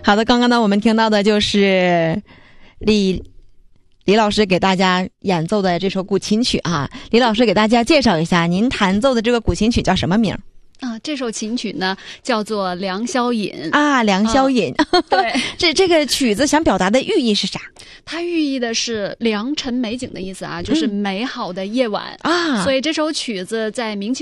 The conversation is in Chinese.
好的，刚刚呢我们听到的就是李老师给大家演奏的这首古琴曲啊。李老师给大家介绍一下，您弹奏的这个古琴曲叫什么名？ 这首琴曲呢叫做《良宵引》 啊，良宵引。 对， 这个曲子想表达的寓意是啥？ 它寓意的是良辰美景的意思啊，就是美好的夜晚啊。 所以这首曲子在明清